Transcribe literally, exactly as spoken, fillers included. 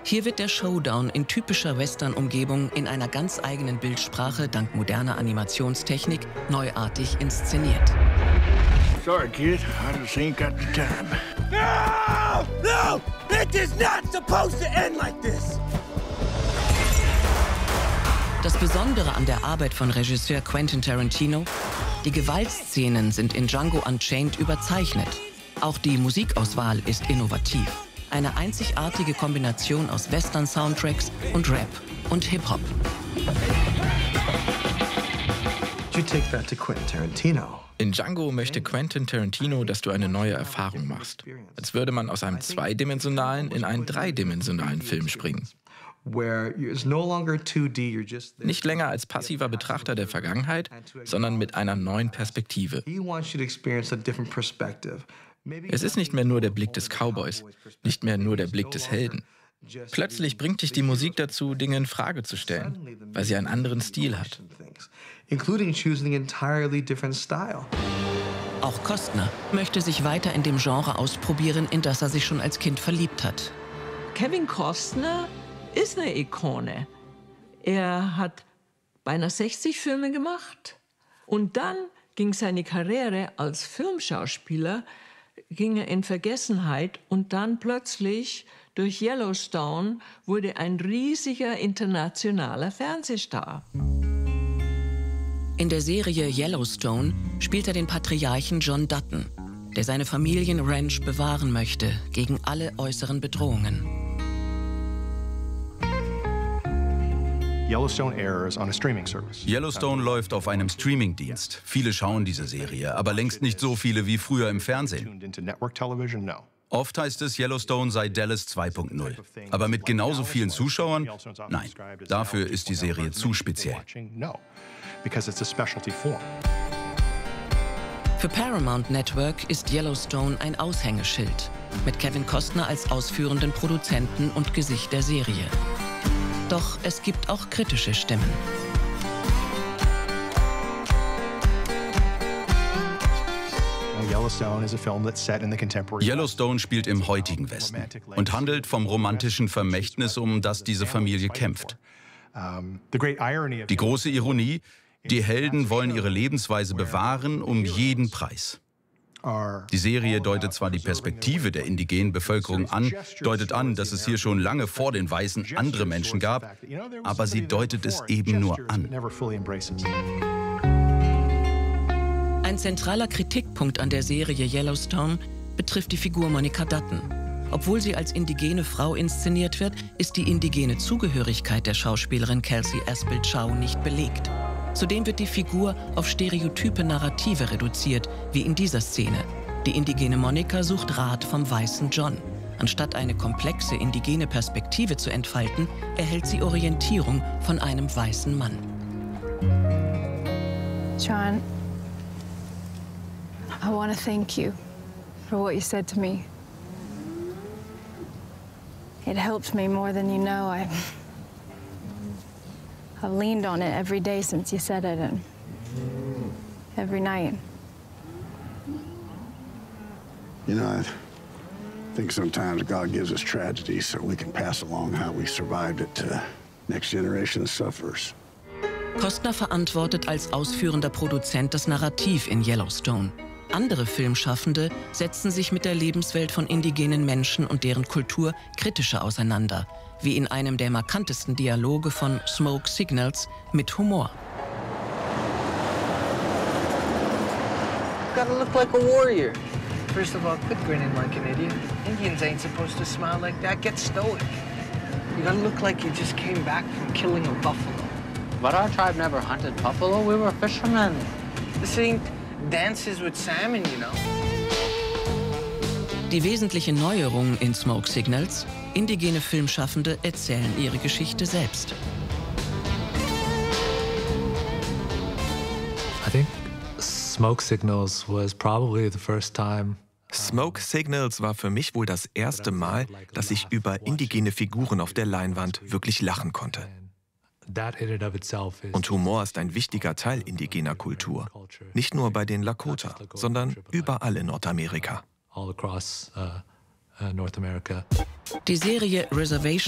Hier wird der Showdown in typischer Western-Umgebung in einer ganz eigenen Bildsprache dank moderner Animationstechnik neuartig inszeniert. Sorry, kid. I just ain't got the time. No! No! It is not supposed to end like this! Das Besondere an der Arbeit von Regisseur Quentin Tarantino: Die Gewaltszenen sind in Django Unchained überzeichnet. Auch die Musikauswahl ist innovativ. Eine einzigartige Kombination aus Western-Soundtracks und Rap und Hip-Hop. You take that to Quentin Tarantino. In Django möchte Quentin Tarantino, dass du eine neue Erfahrung machst. Als würde man aus einem zweidimensionalen in einen dreidimensionalen Film springen. Nicht länger als passiver Betrachter der Vergangenheit, sondern mit einer neuen Perspektive. Es ist nicht mehr nur der Blick des Cowboys, nicht mehr nur der Blick des Helden. Plötzlich bringt dich die Musik dazu, Dinge in Frage zu stellen, weil sie einen anderen Stil hat. Auch Costner möchte sich weiter in dem Genre ausprobieren, in das er sich schon als Kind verliebt hat. Kevin Costner ist eine Ikone. Er hat beinahe sechzig Filme gemacht und dann ging seine Karriere als Filmschauspieler ging er in Vergessenheit und dann plötzlich durch Yellowstone wurde ein riesiger internationaler Fernsehstar. In der Serie Yellowstone spielt er den Patriarchen John Dutton, der seine Familienranch bewahren möchte gegen alle äußeren Bedrohungen. Yellowstone läuft auf einem Streamingdienst. Viele schauen diese Serie, aber längst nicht so viele wie früher im Fernsehen. Oft heißt es, Yellowstone sei Dallas zwei Punkt null. Aber mit genauso vielen Zuschauern? Nein, dafür ist die Serie zu speziell. Für Paramount Network ist Yellowstone ein Aushängeschild, mit Kevin Costner als ausführenden Produzenten und Gesicht der Serie. Doch es gibt auch kritische Stimmen. Yellowstone spielt im heutigen Westen und handelt vom romantischen Vermächtnis, um das diese Familie kämpft. Die große Ironie: Die Helden wollen ihre Lebensweise bewahren um jeden Preis. Die Serie deutet zwar die Perspektive der indigenen Bevölkerung an, deutet an, dass es hier schon lange vor den Weißen andere Menschen gab, aber sie deutet es eben nur an. Ein zentraler Kritikpunkt an der Serie Yellowstone betrifft die Figur Monica Dutton. Obwohl sie als indigene Frau inszeniert wird, ist die indigene Zugehörigkeit der Schauspielerin Kelsey Aspel Chow nicht belegt. Zudem wird die Figur auf stereotype Narrative reduziert, wie in dieser Szene. Die indigene Monica sucht Rat vom weißen John. Anstatt eine komplexe indigene Perspektive zu entfalten, erhält sie Orientierung von einem weißen Mann. John, I want to thank you for what you said to me. It helped me more than you know. I... I've leaned on it every day since you said it, and every night. You know, I think sometimes God gives us tragedy so we can pass along how we survived it to next generation of sufferers. Costner verantwortet als ausführender Produzent das Narrativ in Yellowstone. Andere Filmschaffende setzen sich mit der Lebenswelt von indigenen Menschen und deren Kultur kritischer auseinander, wie in einem der markantesten Dialoge von Smoke Signals mit Humor. Gotta look like a warrior. First of all, quit grinning like an idiot. Indians ain't supposed to smile like that. Get stoic. You gotta look like you just came back from killing a buffalo. But our tribe never hunted buffalo. We were fishermen. This ain't Dances with Salmon, you know. Die wesentliche Neuerung in Smoke Signals: indigene Filmschaffende erzählen ihre Geschichte selbst. I think Smoke Signals was probably the first time. Smoke Signals war für mich wohl das erste Mal, dass ich über indigene Figuren auf der Leinwand wirklich lachen konnte. Und Humor ist ein wichtiger Teil indigener Kultur. Nicht nur bei den Lakota, sondern überall in Nordamerika. Die Serie Reservation